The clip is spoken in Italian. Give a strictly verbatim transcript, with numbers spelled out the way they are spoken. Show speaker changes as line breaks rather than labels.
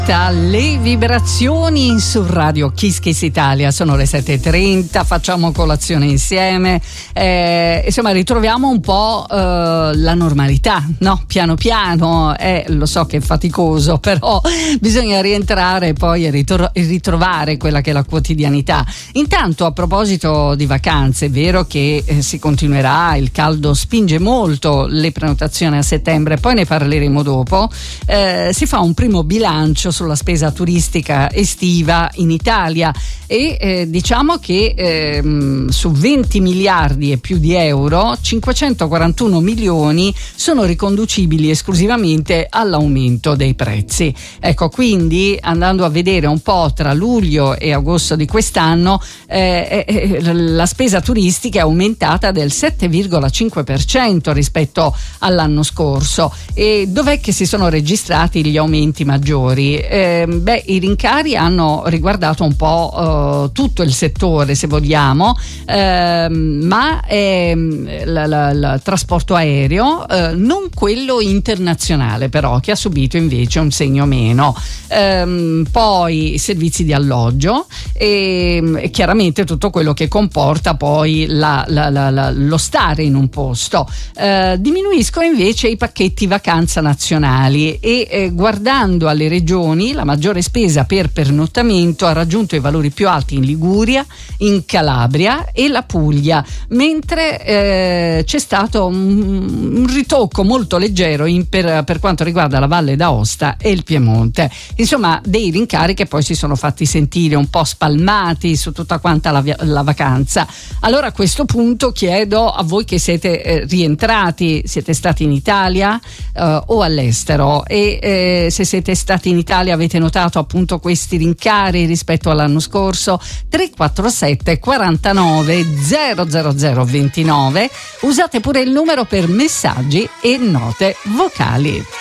Le vibrazioni su Radio Kiss Kiss Italia. Sono le sette e trenta, facciamo colazione insieme, eh, insomma ritroviamo un po' eh, la normalità, no? Piano piano, eh, lo so che è faticoso, però bisogna rientrare poi e ritro- ritrovare quella che è la quotidianità. Intanto, a proposito di vacanze, è vero che eh, si continuerà, il caldo spinge molto le prenotazioni a settembre, poi ne parleremo dopo. Eh, si fa un primo bilancio sulla spesa turistica estiva in Italia e eh, diciamo che eh, su venti miliardi e più di euro, cinquecentoquarantuno milioni sono riconducibili esclusivamente all'aumento dei prezzi. Ecco, quindi andando a vedere un po' tra luglio e agosto di quest'anno, eh, eh, la spesa turistica è aumentata del sette virgola cinque per cento rispetto all'anno scorso. E dov'è che si sono registrati gli aumenti maggiori? Eh, beh, i rincari hanno riguardato un po' eh, tutto il settore, se vogliamo, eh, ma eh, il trasporto aereo, eh, non quello internazionale però, che ha subito invece un segno meno. Eh, poi servizi di alloggio e, e chiaramente tutto quello che comporta poi la, la, la, la, lo stare in un posto. Eh, diminuiscono invece i pacchetti vacanza nazionali e eh, guardando alle regioni, la maggiore spesa per pernottamento ha raggiunto i valori più alti in Liguria, in Calabria e la Puglia, mentre eh, c'è stato un, un ritocco molto leggero in, per, per quanto riguarda la Valle d'Aosta e il Piemonte. Insomma, dei rincari che poi si sono fatti sentire un po' spalmati su tutta quanta la, la vacanza. Allora, a questo punto chiedo a voi che siete eh, rientrati, siete stati in Italia eh, o all'estero, e eh, se siete stati in Italia avete notato appunto questi rincari rispetto all'anno scorso. Tre quattro sette quarantanove zero zero zero ventinove, usate pure il numero per messaggi e note vocali.